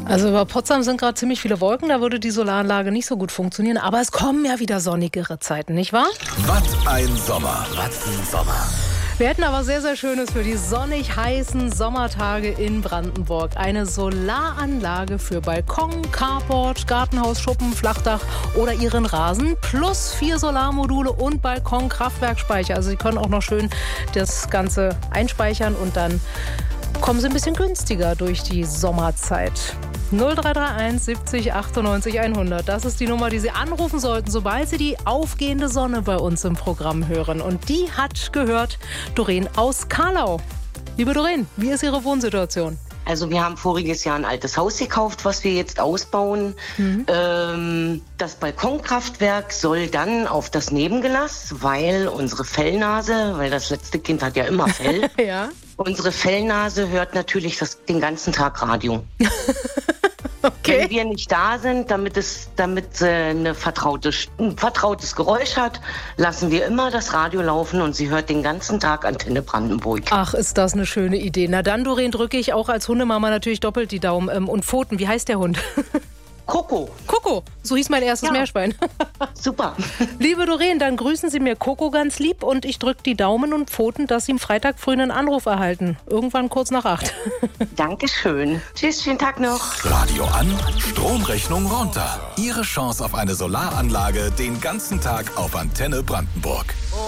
Also über Potsdam sind gerade ziemlich viele Wolken, da würde die Solaranlage nicht so gut funktionieren. Aber es kommen ja wieder sonnigere Zeiten, nicht wahr? Was ein Sommer, was ein Sommer. Wir hätten aber sehr, sehr Schönes für die sonnig heißen Sommertage in Brandenburg. Eine Solaranlage für Balkon, Carport, Gartenhaus, Schuppen, Flachdach oder Ihren Rasen. Plus 4 Solarmodule und Balkon-Kraftwerkspeicher. Also Sie können auch noch schön das Ganze einspeichern und dann kommen Sie ein bisschen günstiger durch die Sommerzeit. 0331 70 98 100. Das ist die Nummer, die Sie anrufen sollten, sobald Sie die aufgehende Sonne bei uns im Programm hören. Und die hat gehört Doreen aus Carlau. Liebe Doreen, wie ist Ihre Wohnsituation? Also wir haben voriges Jahr ein altes Haus gekauft, was wir jetzt ausbauen. Das Balkonkraftwerk soll dann auf das Nebengelass, weil unsere Fellnase, weil das letzte Kind hat ja immer Fell, Ja. unsere Fellnase hört natürlich den ganzen Tag Radio. Okay. Wenn wir nicht da sind, damit ein vertrautes Geräusch hat, lassen wir immer das Radio laufen und sie hört den ganzen Tag Antenne Brandenburg. Ach, ist das eine schöne Idee. Na dann, Doreen, drücke ich auch als Hundemama natürlich doppelt die Daumen. Und Pfoten, wie heißt der Hund? Coco. Coco, so hieß mein erstes Meerschwein. Super. Liebe Doreen, dann grüßen Sie mir Coco ganz lieb und ich drücke die Daumen und Pfoten, dass Sie am Freitag früh einen Anruf erhalten. Irgendwann kurz nach 8. Dankeschön. Tschüss, schönen Tag noch. Radio an, Stromrechnung runter. Ihre Chance auf eine Solaranlage den ganzen Tag auf Antenne Brandenburg.